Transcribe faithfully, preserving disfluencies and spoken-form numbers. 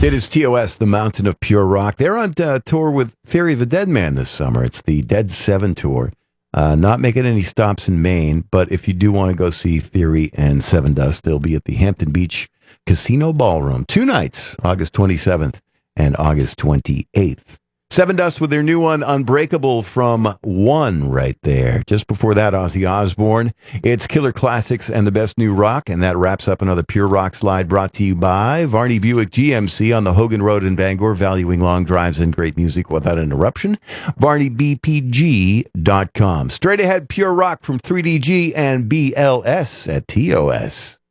It is T O S, the Mountain of Pure Rock. They're on uh, tour with Theory of a Dead Man this summer. It's the Dead seven tour. Uh, not making any stops in Maine, but if you do want to go see Theory and Seven Dust, they'll be at the Hampton Beach Casino Ballroom. Two nights, August twenty-seventh and August twenty-eighth. Seven Dust with their new one, Unbreakable, from One right there. Just before that, Ozzy Osbourne. It's Killer Classics and the Best New Rock, and that wraps up another Pure Rock slide brought to you by Varney Buick G M C on the Hogan Road in Bangor, valuing long drives and great music without interruption. Varney B P G dot com. Straight ahead, Pure Rock from three D G and B L S at T O S.